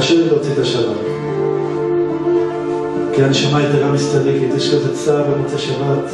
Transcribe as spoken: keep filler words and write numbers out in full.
קשה לי להוציא את השבת. כי הנשמה יתרה מסתלקת, יש כזה צער במוצא שבת.